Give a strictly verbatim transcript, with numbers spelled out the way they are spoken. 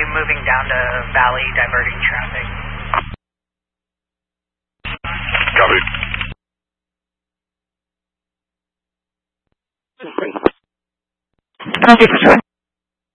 moving down to Valley, diverting traffic. Copy. Copy for Troy.